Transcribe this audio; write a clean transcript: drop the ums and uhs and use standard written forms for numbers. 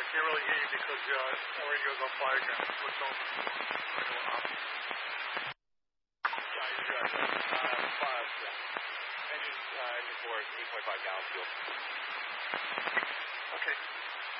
Can't really hear you because your radio's on fire again. Switch over. Radio off. Engine 4 is 8.5 gallon fuel. Okay.